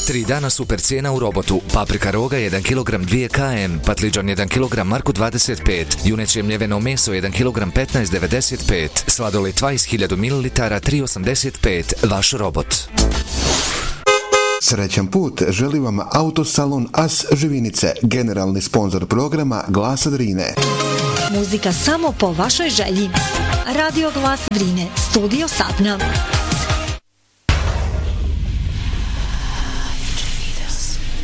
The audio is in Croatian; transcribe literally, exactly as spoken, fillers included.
Tri dana super cijena u Robotu. Paprika roga jedan kilogram dva km, patliđan jedan kilogram Marku dvadeset pet, juneće mljeveno meso jedan kilogram petnaest devedeset pet, sladoled dvadeset hiljada mililitara tri osamdeset pet. Vaš Robot. Srećan put želi vam Autosalon As Živinice, generalni sponzor programa Glasa Drine. Muzika samo po vašoj želji. Radio Glas Drine, studio Satna.